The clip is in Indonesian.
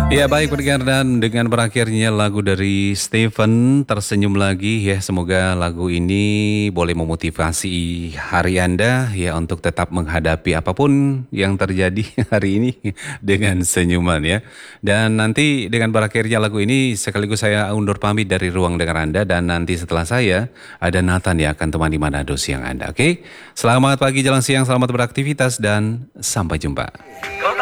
Ya baik pendengar, dan dengan berakhirnya lagu dari Stephen Tersenyum Lagi ya, semoga lagu ini boleh memotivasi hari Anda ya untuk tetap menghadapi apapun yang terjadi hari ini dengan senyuman ya. Dan nanti dengan berakhirnya lagu ini sekaligus saya undur pamit dari ruang dengar Anda, dan nanti setelah saya ada Nathan yang akan temani Manado siang Anda. Oke, selamat pagi, jalan siang, selamat beraktivitas, dan sampai jumpa.